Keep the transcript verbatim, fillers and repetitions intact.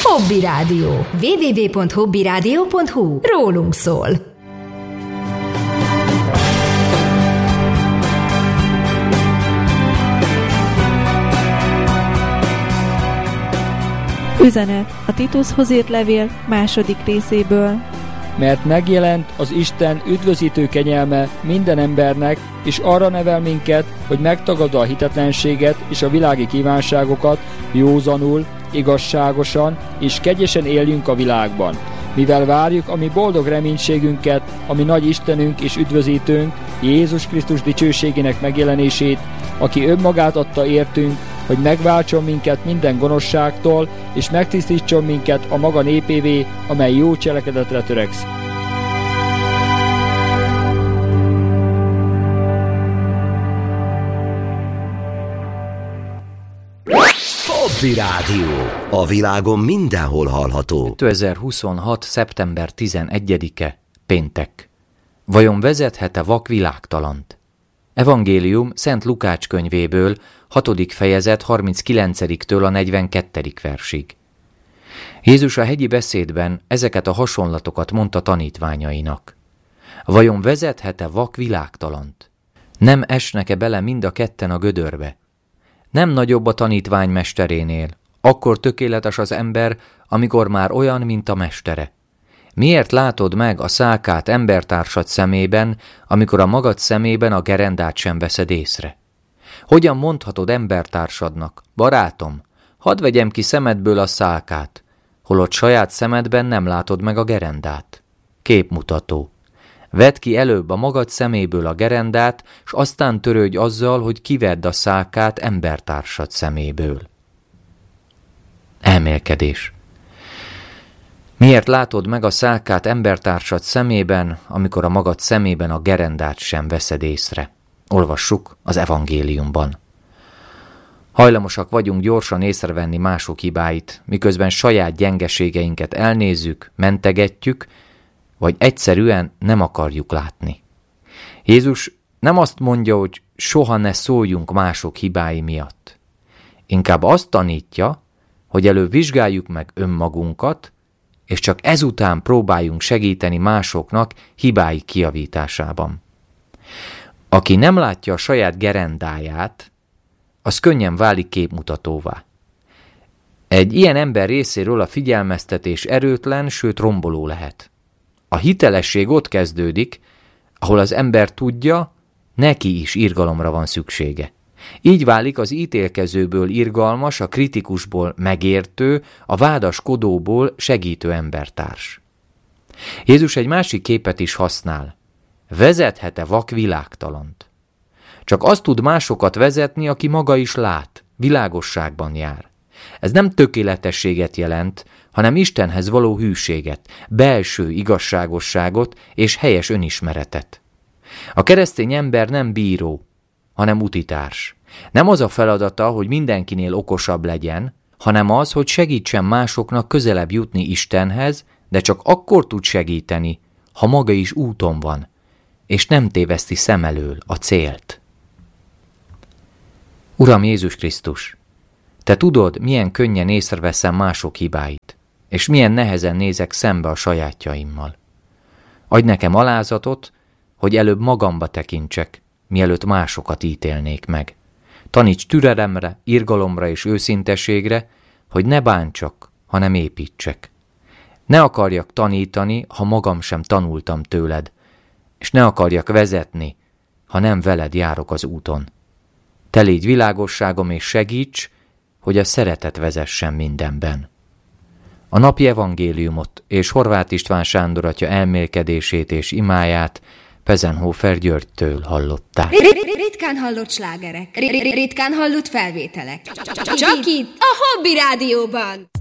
Hobby Rádió. double-u double-u double-u pont hobby rádió pont hu. Rólunk szól. Üzenet a Titushoz írt levél második részéből. Mert megjelent az Isten üdvözítő kegyelme minden embernek, és arra nevel minket, hogy megtagadva a hitetlenséget és a világi kívánságokat józanul, igazságosan és kegyesen éljünk a világban, mivel várjuk a mi boldog reménységünket, ami nagy Istenünk és üdvözítőnk, Jézus Krisztus dicsőségének megjelenését, aki önmagát adta értünk, hogy megváltson minket minden gonoszságtól, és megtisztítson minket a maga népévé, amely jó cselekedetre törekszik. Hobby Rádió. A világon mindenhol hallható. kétezer-huszonhat. szeptember tizenegyedike. Péntek. Vajon vezethet-e vak világtalant? Evangélium Szent Lukács könyvéből, hatodik fejezet harminckilencediktől a negyvenkettedik versig. Jézus a hegyi beszédben ezeket a hasonlatokat mondta tanítványainak. Vajon vezethet-e vak világtalant? Nem esnek-e bele mind a ketten a gödörbe? Nem nagyobb a tanítvány mesterénél, akkor tökéletes az ember, amikor már olyan, mint a mestere. Miért látod meg a szálkát embertársad szemében, amikor a magad szemében a gerendát sem veszed észre? Hogyan mondhatod embertársadnak, barátom, hadd vegyem ki szemedből a szálkát, holott saját szemedben nem látod meg a gerendát? Képmutató. Vedd ki előbb a magad szeméből a gerendát, s aztán törődj azzal, hogy kivedd a szálkát embertársad szeméből. Elmélkedés. Miért látod meg a szálkát embertársad szemében, amikor a magad szemében a gerendát sem veszed észre? Olvassuk az evangéliumban. Hajlamosak vagyunk gyorsan észrevenni mások hibáit, miközben saját gyengeségeinket elnézzük, mentegetjük, vagy egyszerűen nem akarjuk látni. Jézus nem azt mondja, hogy soha ne szóljunk mások hibái miatt. Inkább azt tanítja, hogy előbb vizsgáljuk meg önmagunkat, és csak ezután próbáljunk segíteni másoknak hibái kijavításában. Aki nem látja a saját gerendáját, az könnyen válik képmutatóvá. Egy ilyen ember részéről a figyelmeztetés erőtlen, sőt romboló lehet. A hitelesség ott kezdődik, ahol az ember tudja, neki is irgalomra van szüksége. Így válik az ítélkezőből irgalmas, a kritikusból megértő, a vádaskodóból segítő embertárs. Jézus egy másik képet is használ. Vezethet-e vak világtalant? Csak azt tud másokat vezetni, aki maga is lát, világosságban jár. Ez nem tökéletességet jelent, hanem Istenhez való hűséget, belső igazságosságot és helyes önismeretet. A keresztény ember nem bíró, hanem utitárs. Nem az a feladata, hogy mindenkinél okosabb legyen, hanem az, hogy segítsen másoknak közelebb jutni Istenhez, de csak akkor tud segíteni, ha maga is úton van, és nem téveszti szem elől a célt. Uram Jézus Krisztus, Te tudod, milyen könnyen észreveszem mások hibáit, és milyen nehezen nézek szembe a sajátjaimmal. Adj nekem alázatot, hogy előbb magamba tekintsek, mielőtt másokat ítélnék meg. Taníts türelemre, irgalomra és őszintességre, hogy ne bántsak, hanem építsek. Ne akarjak tanítani, ha magam sem tanultam tőled, és ne akarjak vezetni, ha nem veled járok az úton. Te légy világosságom és segíts, hogy a szeretet vezessen mindenben. A napi evangéliumot és Horváth István Sándor atya elmélkedését és imáját Pezenhofer Györgytől hallották. Ritkán hallott slágerek, ritkán hallott felvételek. Csak itt a Hobby Rádióban.